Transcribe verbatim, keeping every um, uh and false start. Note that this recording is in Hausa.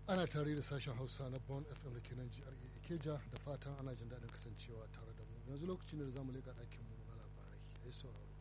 ana tare da sashen hausa na bon fm da ke nan jihar ikeja da fatan ana jin daɗin kasancewa tare da mu yanzu lokacin da za mu leƙa ɗakinmu na labarai ya sauraro